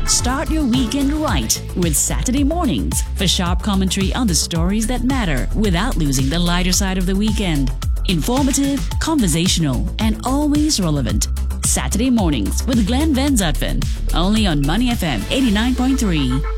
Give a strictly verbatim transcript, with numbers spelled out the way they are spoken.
Start your weekend right with Saturday Mornings for sharp commentary on the stories that matter without losing the lighter side of the weekend. Informative, conversational, and always relevant. Saturday Mornings with Glenn Van Zutphen, only on Money F M eighty-nine point three.